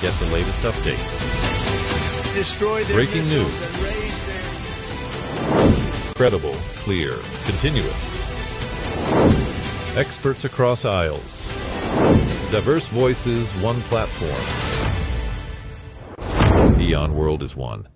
get the latest updates. Destroy their Breaking missiles news. and raise their... Credible, clear, continuous. Experts across aisles. Diverse voices, one platform. Eon World is one.